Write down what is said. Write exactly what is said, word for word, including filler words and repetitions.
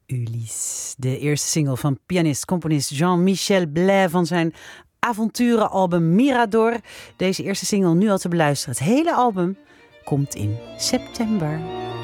Ulysse, de eerste single van pianist-componist Jean-Michel Blais van zijn avonturenalbum Mirador. Deze eerste single nu al te beluisteren. Het hele album komt in september.